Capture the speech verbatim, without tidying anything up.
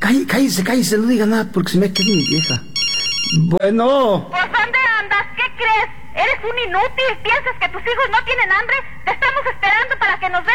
Cállese, cállese, cállese, no diga nada porque se me queda mi vieja. Bueno. ¿Por dónde andas? ¿Qué crees? Eres un inútil. ¿Piensas que tus hijos no tienen hambre? Te estamos esperando para que nos des